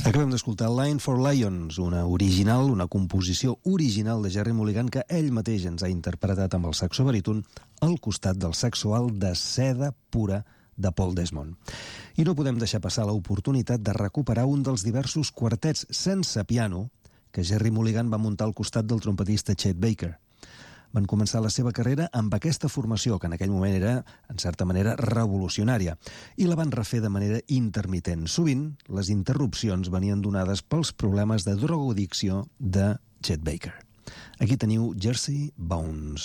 Acabem d'escoltar Line for Lions, una composició original de Gerry Mulligan que ell mateix ens ha interpretat amb el saxo baríton al costat del saxo alt de seda pura de Paul Desmond. I no podem deixar passar l'oportunitat de recuperar un dels diversos quartets sense piano que Gerry Mulligan va muntar al costat del trompetista Chet Baker. Van començar la seva carrera amb aquesta formació, que en aquell moment era, en certa manera, revolucionària, i la van refer de manera intermitent. Sovint, les interrupcions venien donades pels problemes de drogodicció de Chet Baker. Aquí teniu Jersey Bones.